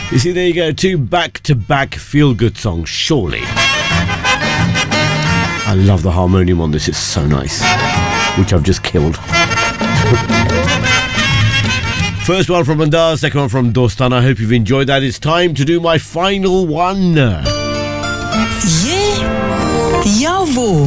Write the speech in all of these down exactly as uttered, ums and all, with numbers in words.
You see, there you go, two back-to-back feel-good songs, surely. I love the harmonium on this, it's so nice. Which I've just killed. First one from Andaz, second one from Dostana. I hope you've enjoyed that. It's time to do my final one. Ye ya wo.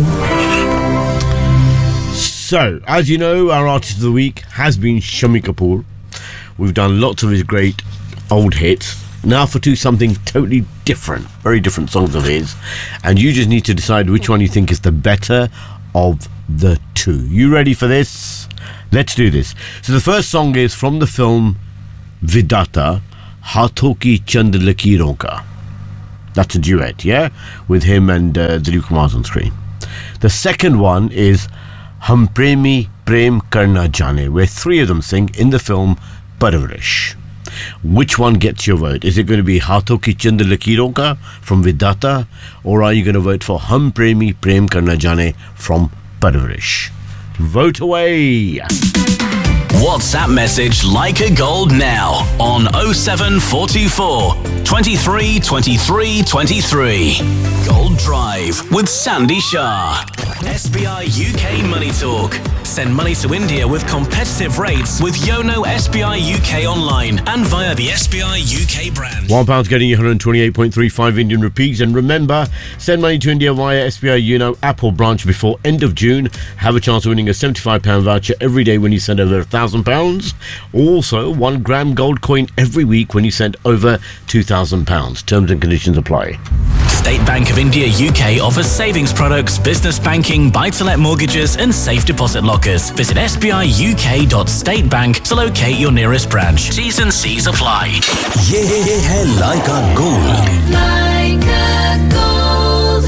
So, as you know, our artist of the week has been Shammi Kapoor. We've done lots of his great old hits. Now for do something totally different, very different songs of his. And you just need to decide which one you think is the better of the two. You ready for this? Let's do this. So the first song is from the film Vidata, Haathon Ki Chand Lakiron Ka. That's a duet, yeah? With him and uh, Dilip Kumar's on screen. The second one is Hum Premi Prem Karna Jane, where three of them sing in the film Parvarish. Which one gets your vote? Is it going to be Haathon Ki Chand Lakiron Ka from Vidata, or are you going to vote for Hum Premi Prem Karna Jane from Parvarish? Vote away! WhatsApp message Leica Gold now on oh seven four two four, twenty-three twenty-three twenty-three. Gold Drive with Sandy Shah. S B I U K Money Talk. Send money to India with competitive rates with Yono S B I U K online and via the S B I U K brand. One pound's getting you one hundred twenty-eight point three five Indian rupees. And remember, send money to India via S B I Yono Apple branch before end of June. Have a chance of winning a seventy-five pound voucher every day when you send over one thousand pounds. Also, one gram gold coin every week when you send over two thousand pounds. Terms and conditions apply. State Bank of India U K offers savings products, business banking, buy-to-let mortgages and safe deposit lockers. Visit s b i u k dot state bank to locate your nearest branch. T's and C's apply. ये है Leica Gold. Leica Gold.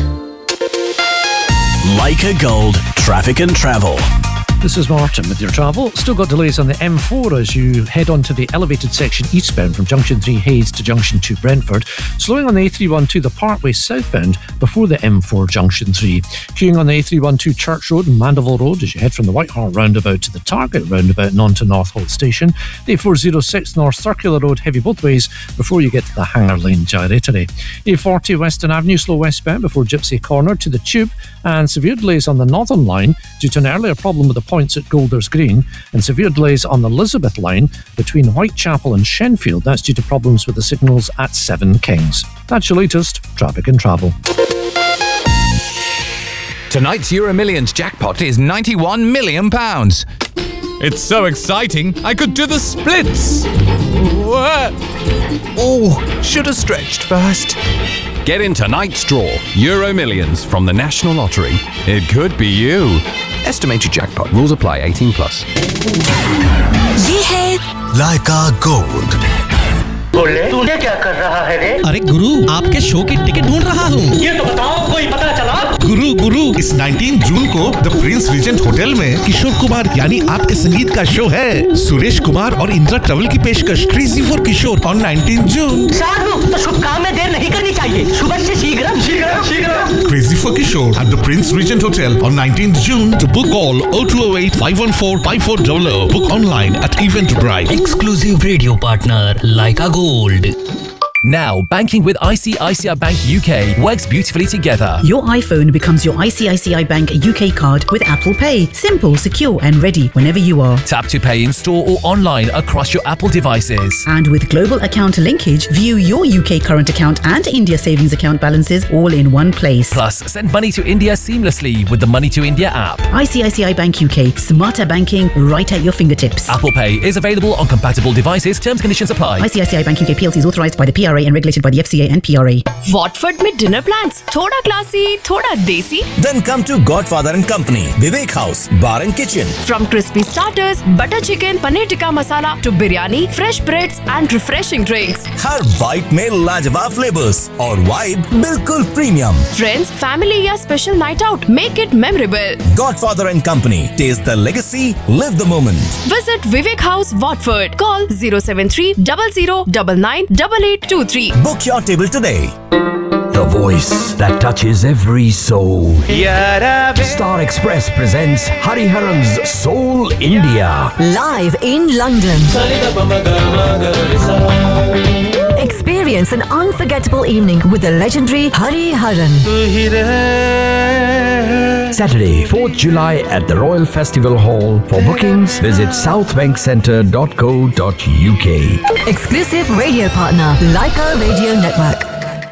Leica Gold. Traffic and travel. This is Martin with your travel. Still got delays on the M four as you head onto the elevated section eastbound from Junction three Hayes to Junction two Brentford. Slowing on the A three twelve the Parkway southbound before the M four Junction three. Queuing on the A three twelve Church Road and Mandeville Road as you head from the White Hart roundabout to the Target roundabout and on to North Holt Station. The A four oh six North Circular Road heavy both ways before you get to the Hanger Lane gyratory. A forty Western Avenue slow westbound before Gypsy Corner to the Tube, and severe delays on the Northern Line due to an earlier problem with the points at Golders Green, and severe delays on the Elizabeth Line between Whitechapel and Shenfield. That's due to problems with the signals at Seven Kings. That's your latest traffic and travel. Tonight's Euro Millions jackpot is ninety-one million pounds. It's so exciting, I could do the splits. Oh, should have stretched first. Get in tonight's draw, Euro Millions from the National Lottery. It could be you. Estimated jackpot. Rules apply. eighteen plus. ये है Leica Gold. बोले तूने क्या कर रहा है रे? अरे गुरु, आपके शो की टिकट ढूंढ रहा हूँ। ये तो बताओ, कोई पता चला? गुरु गुरु इस उन्नीस जून को द प्रिंस रीजेंट होटल में किशोर कुमार यानी आपके संगीत का शो है। सुरेश कुमार और इंदिरा ट्रैवल की पेशकश क्रेजी फॉर किशोर ऑन उन्नीस जून। साधु तो शुभ काम में देर नहीं करनी चाहिए। सुबह से शीघ्र शीघ्र शीघ्र। Crazy for Kishore at the Prince Regent Hotel on nineteenth June. To book all oh two oh eight, five one four, five four zero zero. Book online at Eventbrite. Exclusive radio partner Leica Gold. Now, banking with I C I C I Bank U K works beautifully together. Your iPhone becomes your I C I C I Bank U K card with Apple Pay. Simple, secure and ready whenever you are. Tap to pay in store or online across your Apple devices. And with global account linkage, view your U K current account and India savings account balances all in one place. Plus, send money to India seamlessly with the Money to India app. I C I C I Bank U K. Smarter banking right at your fingertips. Apple Pay is available on compatible devices. Terms and conditions apply. I C I C I Bank U K P L C is authorised by the P R A and regulated by the F C A and P R A. Watford में dinner plans थोड़ा classy, थोड़ा desi. Then come to Godfather and Company, Vivek House, Bar and Kitchen. From crispy starters, butter chicken, paneer tikka masala to biryani, fresh breads and refreshing drinks. Her bite में लाजवाब flavors और vibe बिल्कुल premium. Friends, family या special night out, make it memorable. Godfather and Company, taste the legacy, live the moment. Visit Vivek House, Watford. Call zero seven three zero zero nine nine eight eight two three. Book your table today. The voice that touches every soul. Star Express presents Hariharan's Soul India. live in London. Experience Experience an unforgettable evening with the legendary Hari Haran. Saturday, fourth July at the Royal Festival Hall. For bookings, visit south bank centre dot co dot u k. Exclusive radio partner, Leica Radio Network.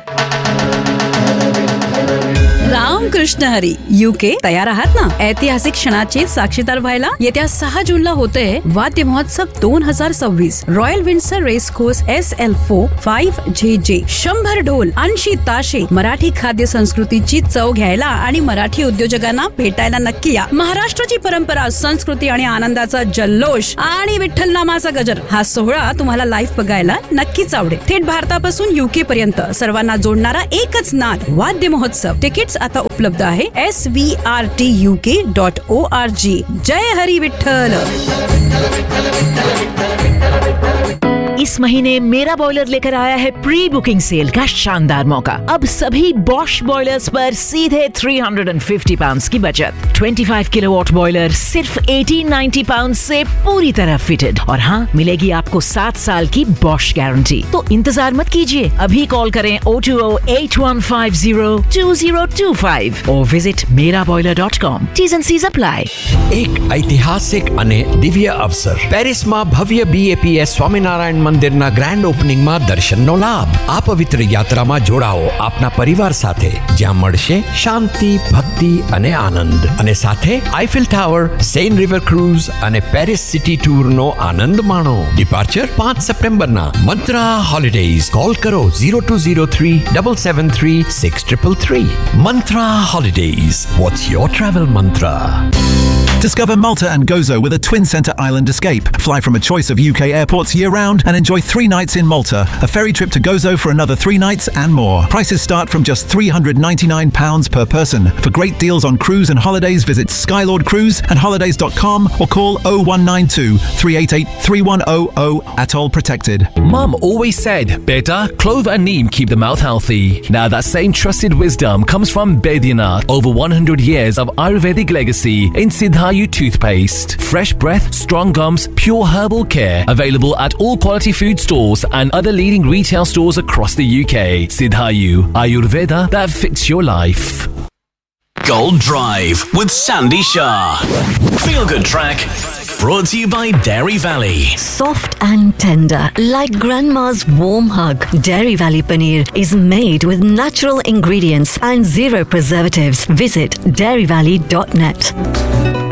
Ramakrishna Hari UK तयार आहात ना ऐतिहासिक क्षणाचे साक्षीदार व्हायला येत्या सहा जूनला होतंय वाद्य महोत्सव दोन हजार सव्वीस royal Windsor race course S L four five जे जे शंभर ढोल ऐंशी ताशे मराठी खाद्य संस्कृतीची चव घ्यायला आणि मराठी उद्योजकांना भेटायला नक्की या. महाराष्ट्राची परंपरा संस्कृती आणि आनंदाचा जल्लोष आणि विठ्ठल नामाचा गजर हा सोहळा तुम्हाला लाईव्ह बघायला नक्कीच आवडेल. थेट भारतापासून युके पर्यंत सर्वांना जोडणारा एकच नाद वाद्य महोत्सव. तिकीट्स आता उपलब्ध आहे S V R T U के डॉट ओ आर जी. जय हरी विठ्ठल. इस महीने मेरा बॉयलर लेकर आया है प्री बुकिंग सेल का शानदार मौका. अब सभी बॉश बॉयलर्स पर सीधे तीन सौ पचास पाउंड्स की बचत. पच्चीस किलोवाट बॉयलर सिर्फ अठारह सौ नब्बे पाउंड्स से पूरी तरह फिटेड. और हाँ, मिलेगी आपको सात साल की बॉश गारंटी. तो इंतजार मत कीजिए, अभी कॉल करें O two O eight one five zero to zero to five और विजिट मेरा boiler dot com. Tease and seize apply. एक ऐतिहासिक અને દિવ્ય અવસર. પેરિસમાં ભવ્ય બી એ પી એસ સ્વામિનારાયણ મંદિરના ગ્રાન્ડ ઓપનિંગમાં દર્શનનો લાભ. આ પવિત્ર યાત્રામાં જોડાઓ આપના પરિવાર સાથે, જ્યાં મળશે શાંતિ, ભક્તિ અને આનંદ. અને સાથે Eiffel tower, Sen river cruise અને પેરિસ સિટી ટૂરનો આનંદ માણો. ડિપાર્ચર પાંચ સપ્ટેમ્બરના. મંત્રા હોલિડેઝ. કોલ કરો zero two zero three seven seven three six triple three. મંત્રા holidays. What's your travel મંત્ર? Discover Malta and Gozo with a twin centre island escape. Fly from a choice of U K airports year-round and enjoy three nights in Malta. A ferry trip to Gozo for another three nights and more. Prices start from just three hundred ninety-nine pounds per person. For great deals on cruise and holidays, visit Skylord Cruise and holidays dot com or call oh one nine two, three eight eight, three one oh oh. Atoll protected. Mum always said, beta, clove and neem keep the mouth healthy. Now that same trusted wisdom comes from Baidyanath. Over one hundred years of Ayurvedic legacy in Siddharth toothpaste. Fresh breath, strong gums, pure herbal care. Available at all quality food stores and other leading retail stores across the U K. Siddhayu, Ayurveda that fits your life. Gold Drive with Sandy Shah. Feel good track. Brought to you by Dairy Valley. Soft and tender, like grandma's warm hug. Dairy Valley Paneer is made with natural ingredients and zero preservatives. Visit dairy valley dot net.